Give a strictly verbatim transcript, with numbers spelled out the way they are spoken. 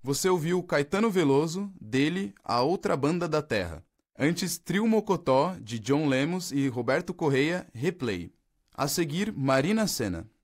Você ouviu Caetano Veloso, dele, A Outra Banda da Terra. Antes, Trio Mocotó, de John Lemos e Roberto Correia, Replay. A seguir, Marina Sena.